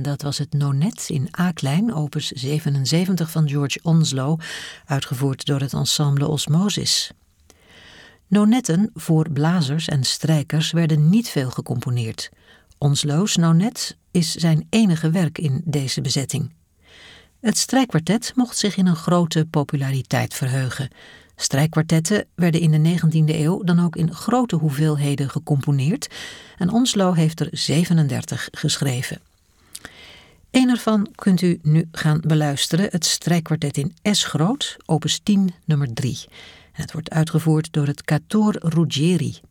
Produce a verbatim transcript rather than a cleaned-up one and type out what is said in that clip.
Dat was het Nonet in A-klein, opus zevenenzeventig van George Onslow, uitgevoerd door het ensemble Osmosis. Nonetten voor blazers en strijkers werden niet veel gecomponeerd. Onslow's nonet is zijn enige werk in deze bezetting. Het strijkkwartet mocht zich in een grote populariteit verheugen. Strijkkwartetten werden in de negentiende eeuw dan ook in grote hoeveelheden gecomponeerd en Onslow heeft er zevenendertig geschreven. Eén ervan kunt u nu gaan beluisteren, het strijkkwartet in S-groot, opus tien, nummer drie. En het wordt uitgevoerd door het Cantor Ruggieri.